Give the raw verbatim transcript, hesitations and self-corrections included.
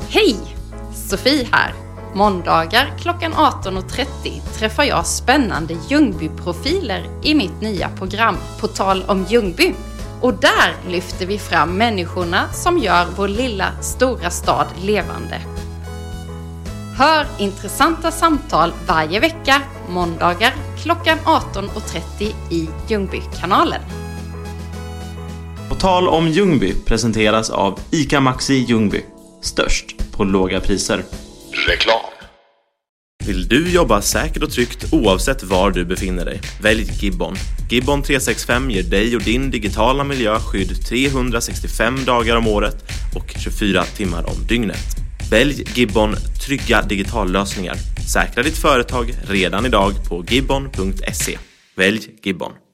Hej! Sofie här. Måndagar klockan arton och trettio träffar jag spännande Ljungby-profiler i mitt nya program På tal om Ljungby. Och där lyfter vi fram människorna som gör vår lilla stora stad levande. Hör intressanta samtal varje vecka, måndagar klockan arton och trettio i Ljungby-kanalen. På tal om Ljungby presenteras av ICA Maxi Ljungby. Störst på låga priser. Reklam. Vill du jobba säkert och tryggt oavsett var du befinner dig? Välj Gibbon. Gibbon tre sextiofem ger dig och din digitala miljö skydd trehundrasextiofem dagar om året och tjugofyra timmar om dygnet. Välj Gibbon trygga digitallösningar. Säkra ditt företag redan idag på gibbon punkt se. Välj Gibbon.